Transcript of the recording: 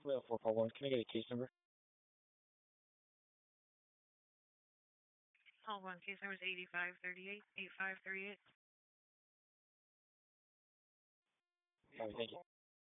Well, 441. Can I get a case number? Call one. Case number is 8538. 8538. All right, thank you.